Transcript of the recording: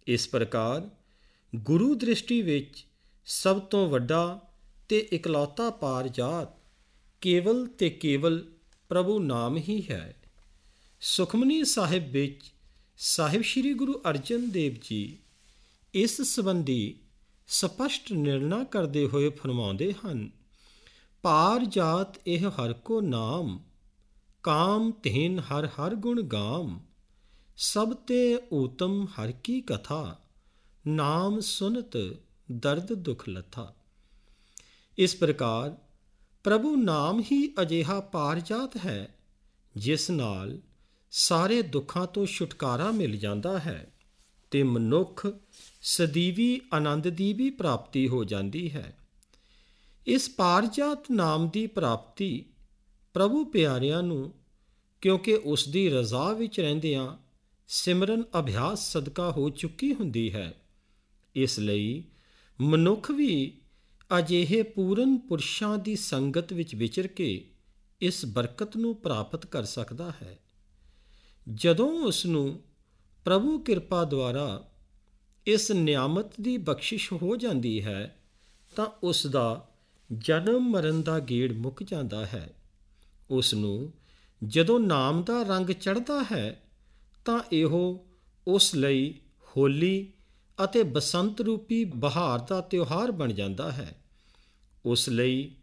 ਇਸ ਪ੍ਰਕਾਰ ਗੁਰੂ ਦ੍ਰਿਸ਼ਟੀ ਵਿੱਚ ਸਭ ਤੋਂ ਵੱਡਾ ਤੇ ਇਕਲੌਤਾ ਪਾਰਜਾਤ ਕੇਵਲ ਤੇ ਕੇਵਲ ਪ੍ਰਭੂ ਨਾਮ ਹੀ ਹੈ। ਸੁਖਮਨੀ ਸਾਹਿਬ ਵਿੱਚ ਸਾਹਿਬ ਸ੍ਰੀ ਗੁਰੂ ਅਰਜਨ ਦੇਵ ਜੀ ਇਸ ਸੰਬੰਧੀ ਸਪਸ਼ਟ ਨਿਰਣਾ ਕਰਦੇ ਹੋਏ ਫਰਮਾਉਂਦੇ ਹਨ, ਪਾਰਜਾਤ ਇਹ ਹਰ ਕੋ ਨਾਮ, ਕਾਮ ਤੇਨ ਹਰ ਹਰ ਗੁਣ ਗਾਮ, ਸਭ ਤੇ ਊਤਮ ਹਰ ਕੀ ਕਥਾ, ਨਾਮ ਸੁਨਤ ਦਰਦ ਦੁਖ ਲਥਾ। ਇਸ ਪ੍ਰਕਾਰ ਪ੍ਰਭੂ ਨਾਮ ਹੀ ਅਜਿਹਾ ਪਾਰਜਾਤ ਹੈ ਜਿਸ ਨਾਲ ਸਾਰੇ ਦੁੱਖਾਂ ਤੋਂ ਛੁਟਕਾਰਾ ਮਿਲ ਜਾਂਦਾ ਹੈ ਤੇ ਮਨੁੱਖ ਸਦੀਵੀ ਆਨੰਦ ਦੀ ਵੀ ਪ੍ਰਾਪਤੀ ਹੋ ਜਾਂਦੀ ਹੈ। ਇਸ ਪਾਰਜਾਤ ਨਾਮ ਦੀ ਪ੍ਰਾਪਤੀ ਪ੍ਰਭੂ ਪਿਆਰਿਆਂ ਨੂੰ ਕਿਉਂਕਿ ਉਸ ਦੀ ਰਜ਼ਾ ਵਿੱਚ ਰਹਿੰਦਿਆਂ ਸਿਮਰਨ ਅਭਿਆਸ ਸਦਕਾ ਹੋ ਚੁੱਕੀ ਹੁੰਦੀ ਹੈ, ਇਸ ਲਈ ਮਨੁੱਖ ਵੀ ਅਜਿਹੇ ਪੂਰਨ ਪੁਰਸ਼ਾਂ ਦੀ ਸੰਗਤ ਵਿੱਚ ਵਿਚਰ ਕੇ ਇਸ ਬਰਕਤ ਨੂੰ ਪ੍ਰਾਪਤ ਕਰ ਸਕਦਾ ਹੈ। ਜਦੋਂ ਉਸ ਨੂੰ ਪ੍ਰਭੂ ਕਿਰਪਾ ਦੁਆਰਾ ਇਸ ਨਿਆਮਤ ਦੀ ਬਖਸ਼ਿਸ਼ ਹੋ ਜਾਂਦੀ ਹੈ ਤਾਂ ਉਸ ਦਾ ਜਨਮ ਮਰਨ ਦਾ ਗੇੜ ਮੁੱਕ ਜਾਂਦਾ ਹੈ। ਉਸ ਨੂੰ ਜਦੋਂ ਨਾਮ ਦਾ ਰੰਗ ਚੜ੍ਹਦਾ ਹੈ ਤਾਂ ਇਹੋ ਉਸ ਲਈ ਹੋਲੀ ਅਤੇ ਬਸੰਤ ਰੂਪੀ ਬਹਾਰ ਦਾ ਤਿਉਹਾਰ ਬਣ ਜਾਂਦਾ ਹੈ। ਉਸ ਲਈ